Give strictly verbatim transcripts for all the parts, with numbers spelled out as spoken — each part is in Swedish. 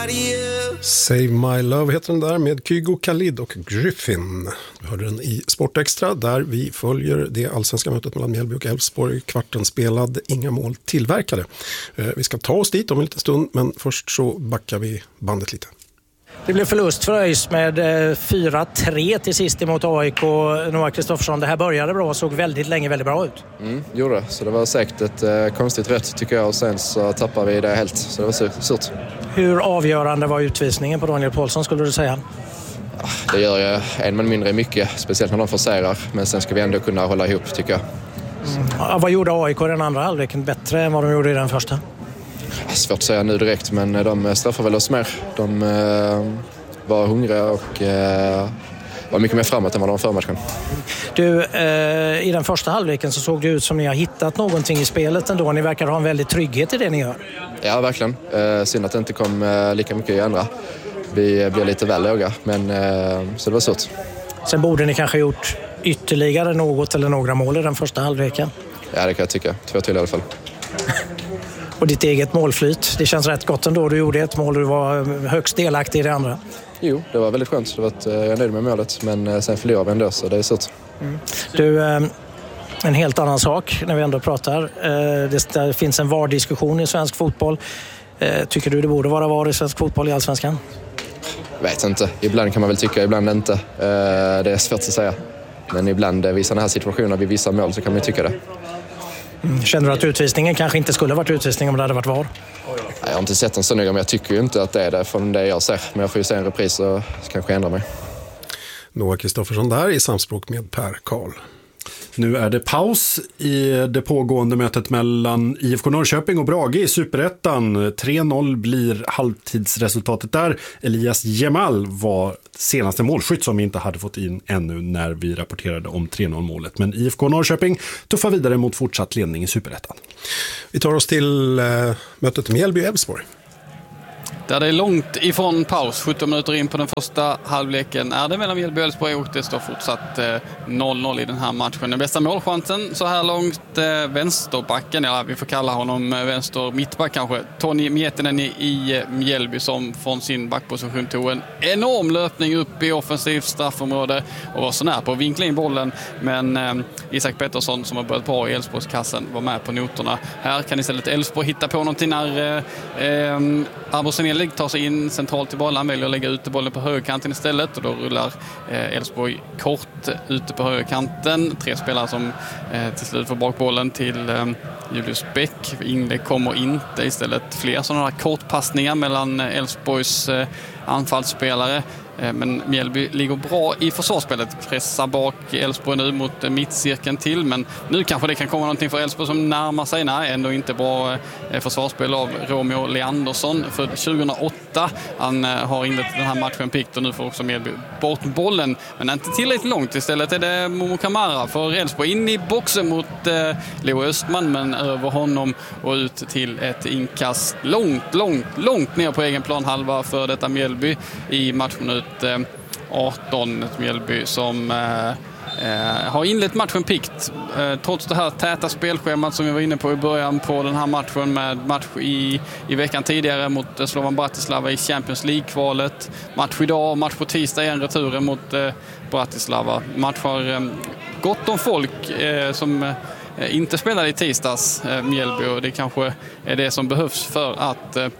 Save My Love heter den där med Kygo Khalid och Griffin. Vi hörde den i Sportextra där vi följer det allsvenska mötet mellan Mjällby och Elfsborg. Kvarten spelad, inga mål tillverkade. Vi ska ta oss dit om en liten stund, men först så backar vi bandet lite. Det blev förlust för ÖIS med fyra tre till sist emot A I K. Noah Kristoffersson, det här började bra och såg väldigt länge väldigt bra ut. Mm, gjorde det. Så det var säkert ett eh, konstigt rätt tycker jag, och sen så tappade vi det helt. Så det var surt. Hur avgörande var utvisningen på Daniel Paulsson skulle du säga? Det gör ju en man mindre mycket, speciellt när de forcerar. Men sen ska vi ändå kunna hålla ihop tycker jag. Mm. Ja, vad gjorde A I K den andra halvleken bättre än vad de gjorde i den första? Svårt att säga nu direkt, men de straffar väl oss mer. De eh, var hungriga och eh, var mycket mer framåt än vad de var för matchen. Du, eh, i den första halvleken så såg det ut som ni har hittat någonting i spelet ändå. Ni verkar ha en väldigt trygghet i det ni gör. Ja, verkligen. Eh, synd att det inte kom eh, lika mycket i andra. Vi blev lite väl låga, men eh, så det var surt. Sen borde ni kanske gjort ytterligare något eller några mål i den första halvleken. Ja, det kan jag tycka. Två till i alla fall. Och ditt eget målflyt, det känns rätt gott ändå. Du gjorde ett mål, du var högst delaktig i det andra. Jo, det var väldigt skönt. Det var att, jag är nöjd med målet, men sen förlorade vi ändå, så det är surt. Mm. Du, en helt annan sak när vi ändå pratar. Det finns en V A R-diskussion i svensk fotboll. Tycker du det borde vara V A R i svensk fotboll i Allsvenskan? Vet inte. Ibland kan man väl tycka, ibland inte. Det är svårt att säga. Men ibland vid sådana här situationer, vid vissa mål, så kan man tycka det. Mm. Känner du att utvisningen kanske inte skulle varit utvisning om det hade varit V A R? Jag har inte sett den så noga, men jag tycker ju inte att det är det från det jag ser. Men jag får ju se en repris och kanske ändra mig. Noah Kristoffersson där i samspråk med Per Karl. Nu är det paus i det pågående mötet mellan I F K Norrköping och Brage i Superettan. tre noll blir halvtidsresultatet där. Elias Jemal var senaste målskytt som vi inte hade fått in ännu när vi rapporterade om tre noll målet. Men I F K Norrköping tuffar vidare mot fortsatt ledning i Superettan. Vi tar oss till äh, mötet Mjällby-Elfsborg. Där det är långt ifrån paus, sjutton minuter in på den första halvleken är det mellan Mjällby och Elfsborg och det står fortsatt noll noll i den här matchen. Den bästa målchansen så här långt vänsterbacken, eller vi får kalla honom vänster mittback kanske, Tony Miettinen i Mjällby som från sin backposition tog en enorm löpning upp i offensivt straffområde och var så nära på att vinkla in bollen, men Isak Pettersson som har börjat bra i Elfsborgskassen var med på noterna. Här kan istället Elfsborg hitta på någonting när eh, Arboseneli tar sig in centralt i bollen. Han väljer att lägga ut bollen på högerkanten istället och då rullar Elfsborg eh, kort ute på högerkanten. Tre spelare som eh, till slut får bakbollen till eh, Julius Bäck. Inlägg kommer inte, istället fler sådana här kortpassningar mellan Elfsborgs eh, anfallsspelare. Men Mjällby ligger bra i försvarsspelet, pressar bak Elfsborg nu mot mittcirkeln till, men nu kanske det kan komma någonting för Elfsborg som närmar sig. Nej, ändå inte bra försvarsspel av Romeo Leandersson för tjugohundraåtta. Han har inlett den här matchen pikt och nu får också Mjällby bort bollen, men inte tillräckligt långt. Istället är det Momo Kamara för Elfsborg in i boxen mot eh, Leo Östman, men över honom och ut till ett inkast långt, långt, långt ner på egen plan halva för detta Mjällby i matchminut arton. Ett Mjällby som eh, eh, har inlett matchen pikt eh, trots det här täta spelschemat som vi var inne på i början på den här matchen, med match i, i veckan tidigare mot Slovan Bratislava i Champions League-kvalet, match idag, match på tisdag igen, returen mot eh, Bratislava. Match har eh, gott om folk eh, som eh, inte spelade i tisdags, eh, Mjällby, och det kanske är det som behövs för att eh,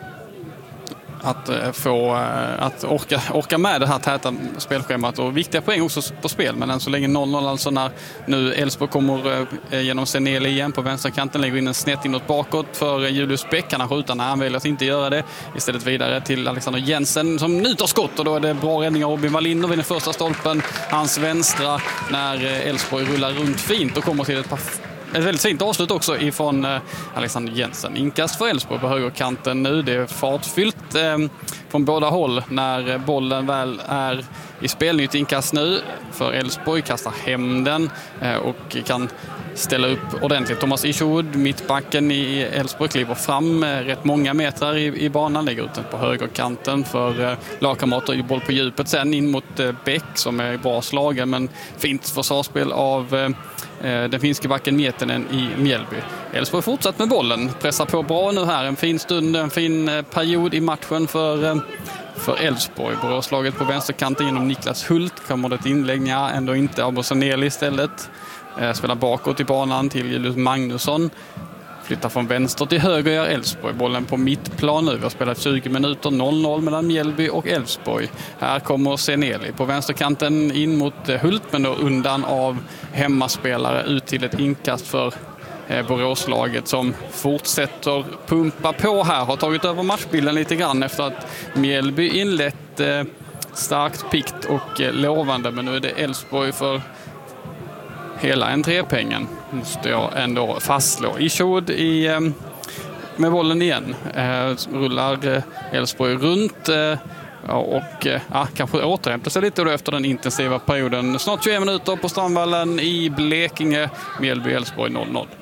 att få att orka, orka med det här täta spelschemat och viktiga poäng också på spel, men än så länge noll noll, alltså när nu Elfsborg kommer genom Seneli igen på vänsterkanten, lägger in en snett inåt bakåt för Julius Bäck. Han har skjutit när han väljer att inte göra det, istället vidare till Alexander Jensen som nu tar skott, och då är det bra räddning av Robin Wallinder vid den första stolpen, hans vänstra, när Elfsborg rullar runt fint och kommer till ett par Ett väldigt fint avslut också ifrån eh, Alexander Jensen. Inkast för Elfsborg på högerkanten nu. Det är fartfyllt eh, från båda håll när bollen väl är i spel. Nytt inkast nu för Elfsborg. Kastar hem den eh, och kan ställa upp ordentligt. Thomas Isherwood, mittbacken i Elfsborg, kliver fram eh, rätt många meter i, i banan. Lägger ut den på högerkanten för eh, lagkamrater i boll på djupet. Sen in mot eh, Bäck som är bra slagen, men fint försvarsspel av eh, den finske backen Miettinen i Mjällby. Elfsborg fortsatt med bollen, pressar på bra nu här. En fin stund, en fin period i matchen för för Elfsborg. Boråslaget på vänsterkanten genom Niklas Hult. Kommer det ett inlägg? Ja, ändå inte. Abosoneli istället. Spelar bakåt i banan till Julius Magnusson. Flyttar från vänster till höger, gör Elfsborg. Bollen på mittplan nu. Vi har spelat tjugo minuter, noll noll mellan Mjällby och Elfsborg. Här kommer Seneli på vänsterkanten in mot Hult, men då undan av hemmaspelare ut till ett inkast för Boråslaget som fortsätter pumpa på här. Har tagit över matchbilden lite grann efter att Mjällby inlett eh, starkt pikt och eh, lovande. Men nu är det Elfsborg för hela entrépengen, måste jag ändå fastslå. Ishoud i, eh, med bollen igen. Eh, rullar Elfsborg runt eh, och eh, kanske återhämtar sig lite då efter den intensiva perioden. Snart tjugo minuter på Strandvallen i Blekinge. Mjällby Elfsborg noll noll.